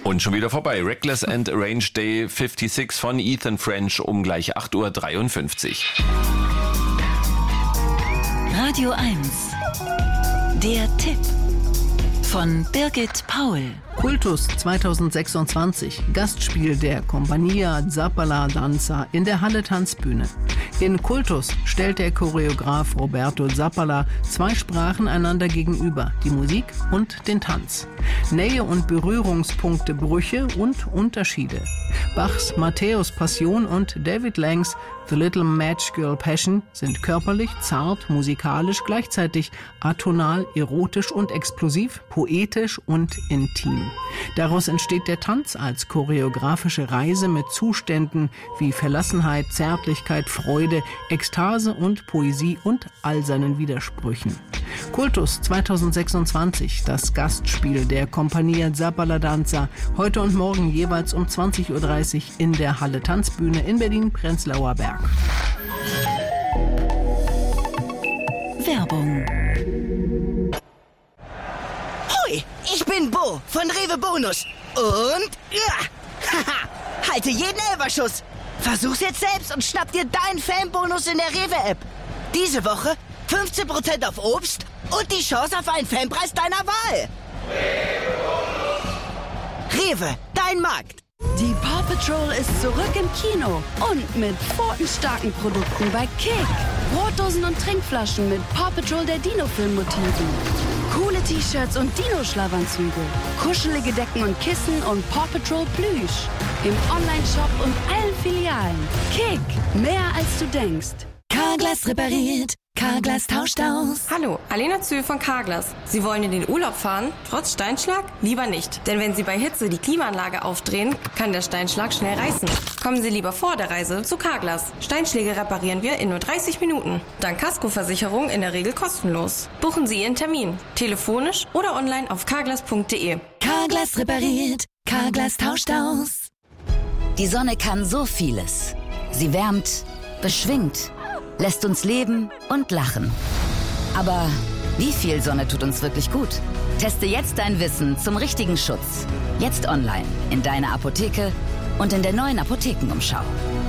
Und schon wieder vorbei. Reckless and Arranged Day 56 von Ethan French um gleich 8.53 Uhr. Radio 1. Der Tipp von Birgit Paul. Kultus 2026, Gastspiel der Compagnia Zappala Danza in der Halle Tanzbühne. In Kultus stellt der Choreograf Roberto Zappala zwei Sprachen einander gegenüber, die Musik und den Tanz. Nähe und Berührungspunkte, Brüche und Unterschiede. Bachs Matthäus Passion und David Langs The Little Match Girl Passion sind körperlich, zart, musikalisch, gleichzeitig atonal, erotisch und explosiv, poetisch und intim. Daraus entsteht der Tanz als choreografische Reise mit Zuständen wie Verlassenheit, Zärtlichkeit, Freude, Ekstase und Poesie und all seinen Widersprüchen. Kultus 2026, das Gastspiel der Compagnia Zappala Danza, heute und morgen jeweils um 20.30 Uhr in der Halle Tanzbühne in Berlin-Prenzlauer Berg. Werbung. Hoi, ich bin Bo von Rewe Bonus. Und halte jeden Elferschuss. Versuch's jetzt selbst und schnapp dir deinen Fanbonus in der Rewe-App. Diese Woche 15% auf Obst und die Chance auf einen Fanpreis deiner Wahl. Rewe, dein Markt. Die Paw Patrol ist zurück im Kino und mit pfotenstarken Produkten bei Kick. Brotdosen und Trinkflaschen mit Paw Patrol der Dino-Film-Motiven. Coole T-Shirts und Dino-Schlafanzüge. Kuschelige Decken und Kissen und Paw Patrol Plüsch. Im Online-Shop und allen Filialen. Kick, mehr als du denkst. Carglass repariert. Carglass tauscht aus. Hallo, Alena Zühl von Carglass. Sie wollen in den Urlaub fahren? Trotz Steinschlag? Lieber nicht. Denn wenn Sie bei Hitze die Klimaanlage aufdrehen, kann der Steinschlag schnell reißen. Kommen Sie lieber vor der Reise zu Carglass. Steinschläge reparieren wir in nur 30 Minuten. Dank Kaskoversicherung in der Regel kostenlos. Buchen Sie Ihren Termin. Telefonisch oder online auf carglass.de. Carglass repariert. Carglass tauscht aus. Die Sonne kann so vieles. Sie wärmt, beschwingt, lässt uns leben und lachen. Aber wie viel Sonne tut uns wirklich gut? Teste jetzt dein Wissen zum richtigen Schutz. Jetzt online, in deiner Apotheke und in der neuen Apothekenumschau.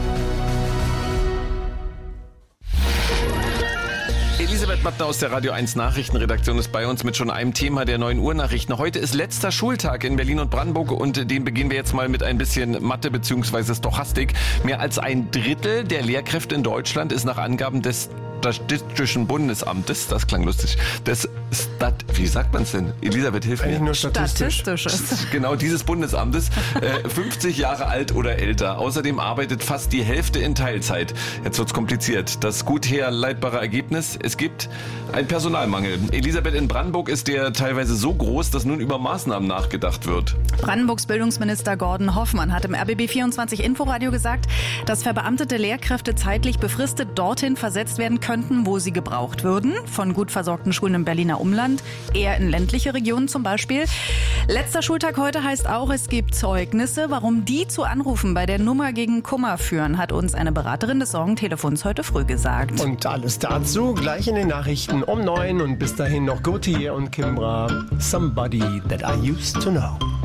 Elisabeth Mattner aus der Radio 1 Nachrichtenredaktion ist bei uns mit schon einem Thema der 9 Uhr Nachrichten. Heute ist letzter Schultag in Berlin und Brandenburg und den beginnen wir jetzt mal mit ein bisschen Mathe bzw. Stochastik. Mehr als ein Drittel der Lehrkräfte in Deutschland ist nach Angaben des Statistischen Bundesamtes, das klang lustig, wie sagt man es denn? Elisabeth, hilf mir. Eigentlich nur Statistisches. Genau, dieses Bundesamtes, 50 Jahre alt oder älter. Außerdem arbeitet fast die Hälfte in Teilzeit. Jetzt wird's kompliziert. Das gut herleitbare Ergebnis, es gibt einen Personalmangel. Elisabeth, in Brandenburg ist der teilweise so groß, dass nun über Maßnahmen nachgedacht wird. Brandenburgs Bildungsminister Gordon Hoffmann hat im RBB24 Inforadio gesagt, dass verbeamtete Lehrkräfte zeitlich befristet dorthin versetzt werden könnten, wo sie gebraucht würden. Von gut versorgten Schulen im Berliner Umland, eher in ländliche Regionen zum Beispiel. Letzter Schultag heute heißt auch, es gibt Zeugnisse. Warum die zu Anrufen bei der Nummer gegen Kummer führen, hat uns eine Beraterin des Sorgentelefons heute früh gesagt. Und alles dazu gleich in den Nachrichten um 9 und bis dahin noch Gautier und Kimbra. Somebody that I used to know.